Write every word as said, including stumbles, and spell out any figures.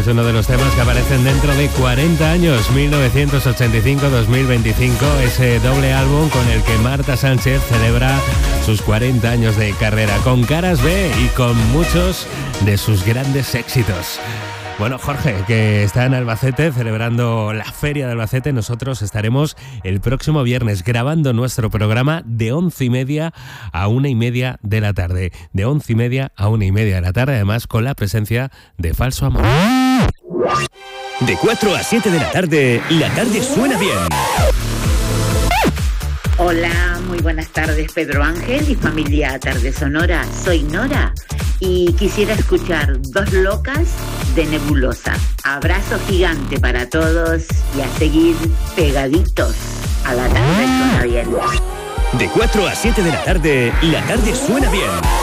es uno de los temas que aparecen dentro de cuarenta años, mil novecientos ochenta y cinco a dos mil veinticinco, ese doble álbum con el que Marta Sánchez celebra sus cuarenta años de carrera, con Caras B y con muchos de sus grandes éxitos. Bueno, Jorge, que está en Albacete celebrando la Feria de Albacete, nosotros estaremos el próximo viernes grabando nuestro programa de once y media a una y media de la tarde. De once y media a una y media de la tarde, además con la presencia de Falso Amor. De cuatro a siete de la tarde, la tarde suena bien. Hola, muy buenas tardes, Pedro Ángel y familia Tarde Sonora. Soy Nora y quisiera escuchar Dos Locas de Nebulosa. Abrazo gigante para todos y a seguir pegaditos a la tarde suena bien. De cuatro a siete de la tarde, la tarde suena bien.